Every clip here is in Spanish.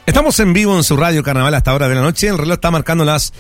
Estamos en vivo en su radio Carnaval hasta hora de la noche. El reloj está marcando las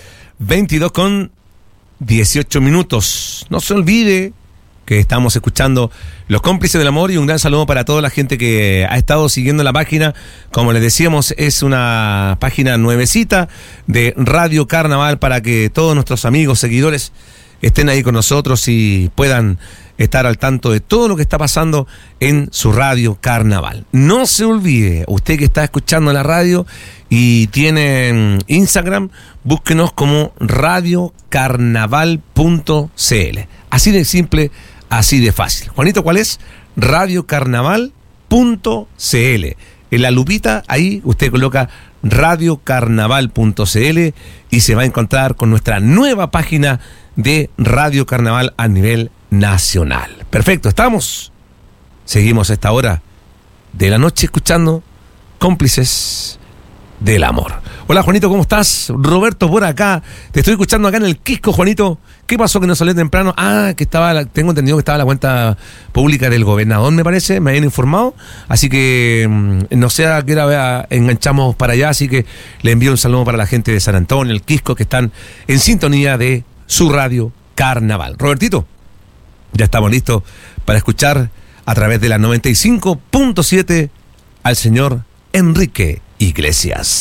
22:18. No se olvide que estamos escuchando Los Cómplices del Amor, y un gran saludo para toda la gente que ha estado siguiendo la página. Como les decíamos, es una página nuevecita de Radio Carnaval para que todos nuestros amigos, seguidores, estén ahí con nosotros y puedan estar al tanto de todo lo que está pasando en su radio Carnaval. No se olvide, usted que está escuchando la radio y tiene Instagram, búsquenos como radiocarnaval.cl. Así de simple, así de fácil. Juanito, ¿cuál es? radiocarnaval.cl. En la lupita, ahí usted coloca radiocarnaval.cl y se va a encontrar con nuestra nueva página de Radio Carnaval a nivel nacional. Perfecto, seguimos a esta hora de la noche escuchando Cómplices del Amor. Hola, Juanito, ¿cómo estás? Roberto por acá, te estoy escuchando acá en el Quisco, Juanito. ¿Qué pasó que no salí temprano? Que tengo entendido que estaba la cuenta pública del gobernador, me parece, me habían informado, así que no sé a qué hora enganchamos para allá, así que le envío un saludo para la gente de San Antonio, el Quisco, que están en sintonía de su radio Carnaval. Robertito, ya estamos listos para escuchar a través de la 95.7 al señor Enrique Iglesias.